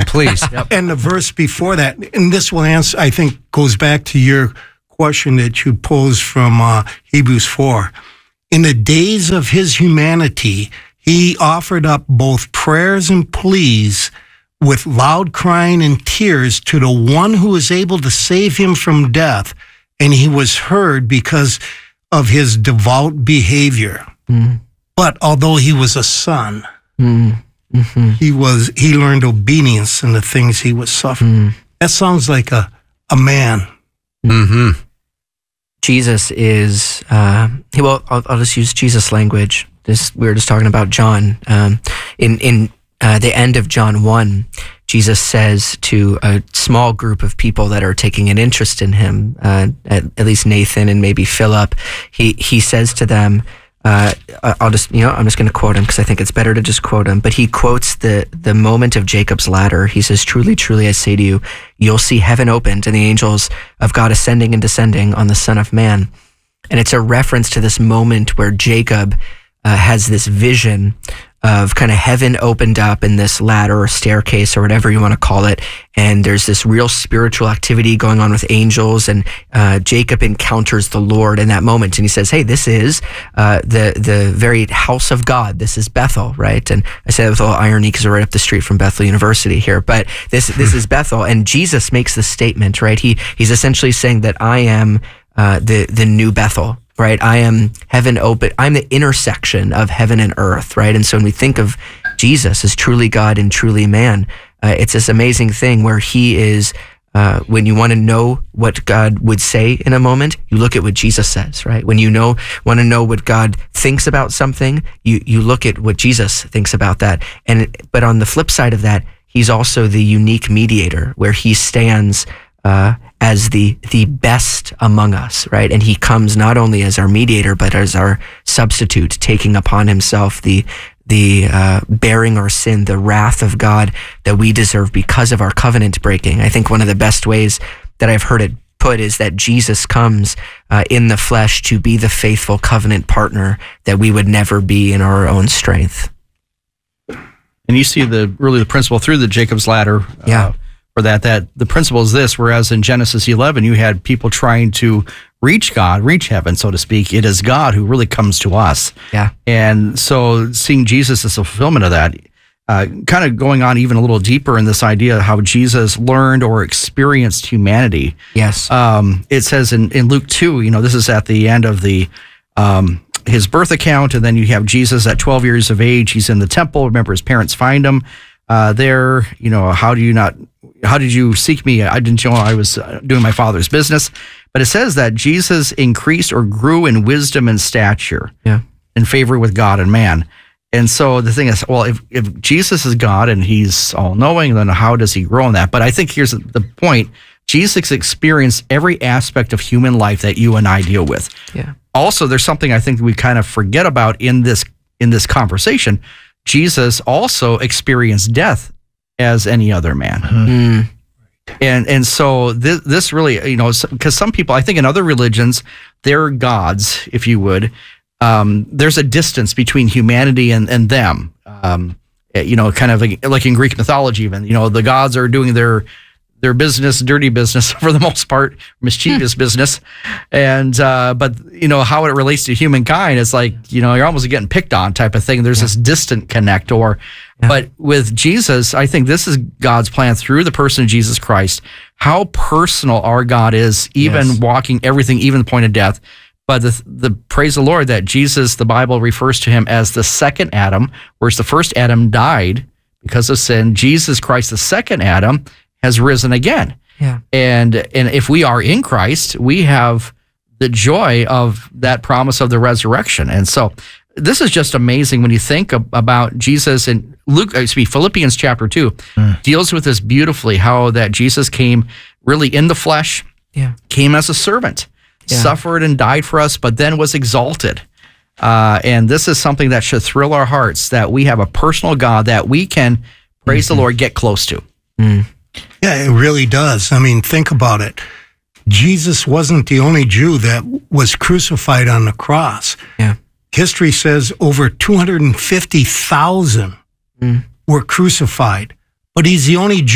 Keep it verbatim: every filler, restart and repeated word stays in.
please. Yep. And the verse before that, and this will answer, I think, goes back to your question that you posed from uh, Hebrews four. In the days of his humanity, he offered up both prayers and pleas with loud crying and tears to the one who was able to save him from death, and he was heard because of his devout behavior. Mm. But although he was a son, mm. mm-hmm. he was he learned obedience in the things he was suffering. Mm. That sounds like a, a man. Mm-hmm. Jesus is, uh, well, I'll, I'll just use Jesus language. This, we were just talking about John. Um, in in uh, the end of John one, Jesus says to a small group of people that are taking an interest in him, uh, at, at least Nathan and maybe Philip, he, he says to them, uh, I'll just, you know, I'm just going to quote him because I think it's better to just quote him, but he quotes the, the moment of Jacob's ladder. He says, truly, truly, I say to you, you'll see heaven opened and the angels of God ascending and descending on the Son of Man. And it's a reference to this moment where Jacob uh, has this vision of kind of heaven opened up in this ladder or staircase or whatever you want to call it. And there's this real spiritual activity going on with angels. And uh, Jacob encounters the Lord in that moment. And he says, hey, this is uh, the the very house of God. This is Bethel, right? And I say that with a little irony because we're right up the street from Bethel University here. But this this is Bethel. And Jesus makes this statement, right? He He's essentially saying that I am uh, the the new Bethel. Right, I am heaven open. I'm the intersection of heaven and earth. Right, and so when we think of Jesus as truly God and truly man, uh, it's this amazing thing where he is. Uh, when you want to know what God would say in a moment, you look at what Jesus says. Right, when you know want to know what God thinks about something, you you look at what Jesus thinks about that. And but on the flip side of that, he's also the unique mediator, where he stands Uh, as the the best among us, right? And he comes not only as our mediator, but as our substitute, taking upon himself the the uh, bearing our sin, the wrath of God that we deserve because of our covenant breaking. I think one of the best ways that I've heard it put is that Jesus comes uh, in the flesh to be the faithful covenant partner that we would never be in our own strength. And you see the really the principle through the Jacob's ladder. Yeah. Uh, For that, that the principle is this, whereas in Genesis eleven, you had people trying to reach God, reach heaven, so to speak. It is God who really comes to us. Yeah. And so seeing Jesus as a fulfillment of that, uh, kind of going on even a little deeper in this idea of how Jesus learned or experienced humanity. Yes. Um, it says in, in Luke two, you know, this is at the end of the um, his birth account, and then you have Jesus at twelve years of age. He's in the temple. Remember, his parents find him uh, there. You know, how do you not... How did you seek me? I didn't know I was doing my Father's business. But it says that Jesus increased or grew in wisdom and stature, yeah, in favor with God and man. And so the thing is, well, if, if Jesus is God and he's all-knowing, then how does he grow in that? But I think here's the point. Jesus experienced every aspect of human life that you and I deal with. Yeah. Also, there's something I think we kind of forget about in this in this conversation. Jesus also experienced death as any other man. Mm. And and so this, this really, you know, because some people, I think in other religions, their gods, if you would, um, there's a distance between humanity and, and them. Um, you know, kind of like, like in Greek mythology even, you know, the gods are doing their their business, dirty business for the most part, mischievous business. And, uh, but, you know, how it relates to humankind, it's like, you know, you're almost getting picked on type of thing. There's yeah. this distant connect or, yeah. but with Jesus, I think this is God's plan through the person of Jesus Christ, how personal our God is, even yes. walking everything, even the point of death. But the, the praise the Lord that Jesus, the Bible refers to him as the second Adam, whereas the first Adam died because of sin. Jesus Christ, the second Adam, has risen again. Yeah. And and if we are in Christ, we have the joy of that promise of the resurrection. And so this is just amazing when you think of, about Jesus. And Luke, excuse me, Philippians chapter two mm. deals with this beautifully, how that Jesus came really in the flesh, yeah. came as a servant, yeah. suffered and died for us, but then was exalted. Uh, and this is something that should thrill our hearts, that we have a personal God that we can, praise mm-hmm. the Lord, get close to. Mm. Yeah, it really does. I mean, think about it. Jesus wasn't the only Jew that was crucified on the cross. Yeah. History says over two hundred fifty thousand mm. were crucified, but he's the only Jew